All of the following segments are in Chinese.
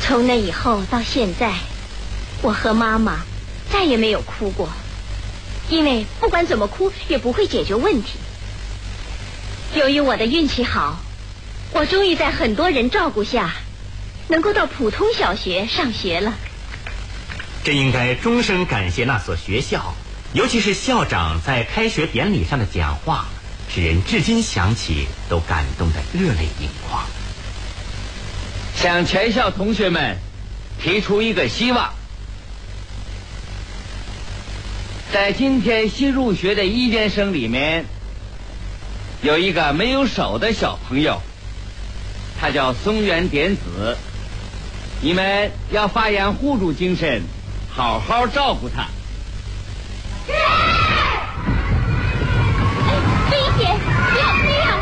从那以后到现在，我和妈妈再也没有哭过，因为不管怎么哭也不会解决问题。由于我的运气好，我终于在很多人照顾下能够到普通小学上学了。 这应该终生感谢那所学校，尤其是校长在开学典礼上的讲话，使人至今想起都感动得热泪盈眶。 向全校同学们提出一个希望，在今天新入学的1年生里面，有一个没有手的小朋友，他叫松原典子，你们要发扬互助精神，好好照顾他。 危险，不要这样，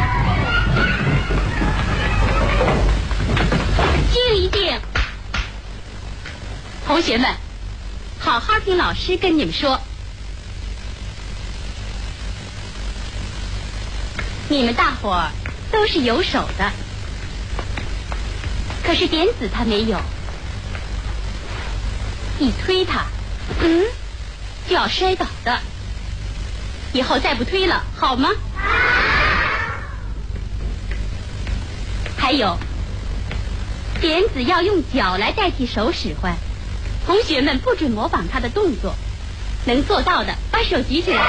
距离点。同学们，好好听老师跟你们说，你们大伙儿都是有手的，可是点子他没有。一推他，就要摔倒的。以后再不推了，好吗？还有，点子要用脚来代替手使唤，同学们不准模仿他的动作，能做到的把手举起来。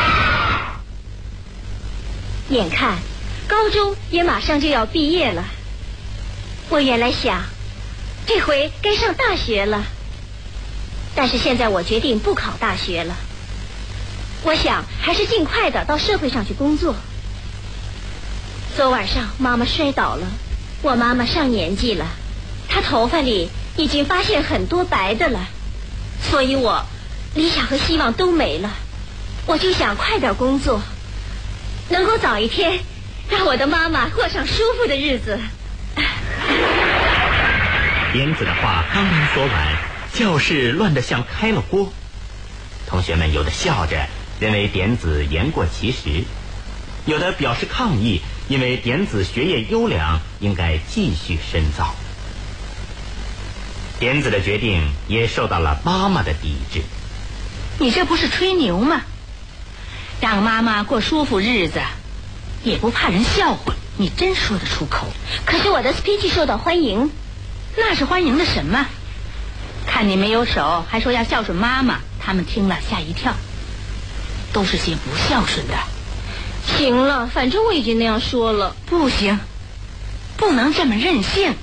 眼看高中也马上就要毕业了，我原来想这回该上大学了，但是现在我决定不考大学了，我想还是尽快的到社会上去工作。昨晚上妈妈摔倒了，我妈妈上年纪了，她头发里已经发现很多白的了，所以我理想和希望都没了。我就想快点工作，能够早一天让我的妈妈过上舒服的日子。 点子的话刚刚说完，教室乱得像开了锅。同学们有的笑着，认为点子言过其实；有的表示抗议，因为点子学业优良，应该继续深造。点子的决定也受到了妈妈的抵制。 你这不是吹牛吗？让妈妈过舒服日子，也不怕人笑话，你真说得出口。 可是我的 speech 受到欢迎。 那是欢迎的什么？看你没有手，还说要孝顺妈妈，他们听了吓一跳，都是些不孝顺的。 行了，反正我已经那样说了。 不行，不能这么任性。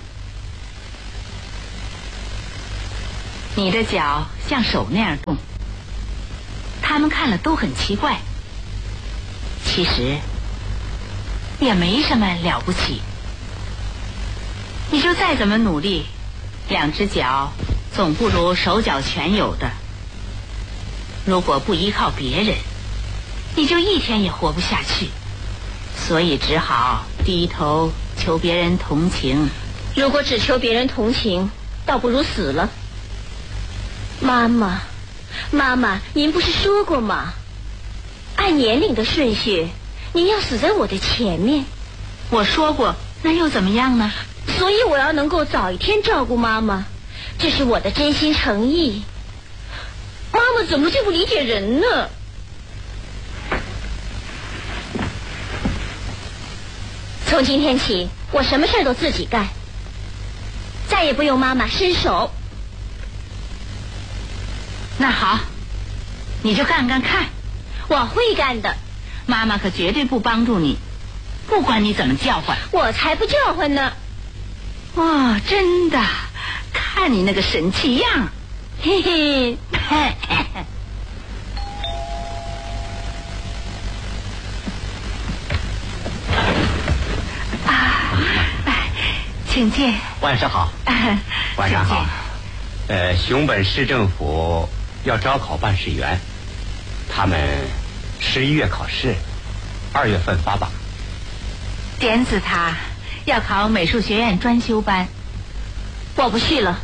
你的脚像手那样动，他们看了都很奇怪。其实也没什么了不起，你就再怎么努力，2只脚总不如手脚全有的。如果不依靠别人，你就一天也活不下去，所以只好低头求别人同情。 如果只求别人同情，倒不如死了。妈妈，您不是说过吗？按年龄的顺序，您要死在我的前面。 我说过，那又怎么样呢？ 所以我要能够早一天照顾妈妈，这是我的真心诚意。妈妈怎么就不理解人呢？从今天起，我什么事都自己干，再也不用妈妈伸手。 那好，你就干干看。 我会干的， 妈妈可绝对不帮助你，不管你怎么叫唤。 我才不叫唤呢。 哦，真的，看你那个神气样， 嘿嘿。 请进。 晚上好。晚上好。熊本市政府要招考办事员，他们11月考试，2月份发榜。 点子他要考美术学院专修班， 我不去了。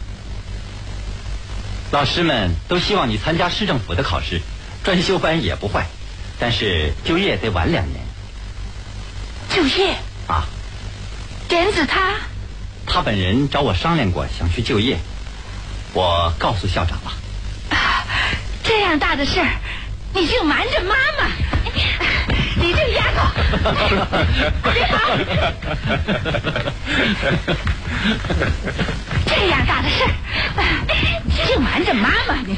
老师们都希望你参加市政府的考试，专修班也不坏，但是就业得晚2年。 就业啊？ 点子他他本人找我商量过，想去就业，我告诉校长了。 这样大的事儿，你就瞒着妈妈？你这个丫头，别跑！这样大的事儿，就瞒着妈妈你。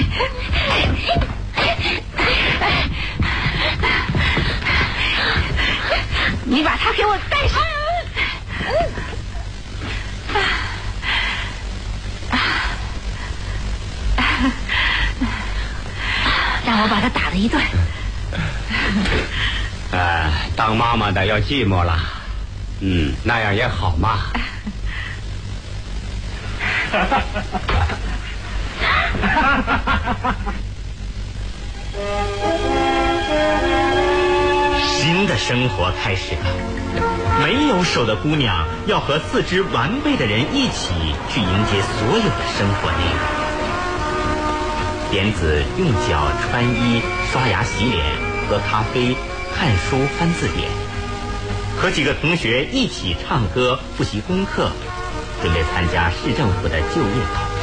你把它给我带上。让我把他打了一顿。 当妈妈的要寂寞了，那样也好嘛。 新的生活开始了，没有手的姑娘要和四肢完备的人一起去迎接所有的生活内容。点子用脚穿衣、刷牙、洗脸、喝咖啡、看书、翻字典，和几个同学一起唱歌、复习功课，准备参加市政府的就业考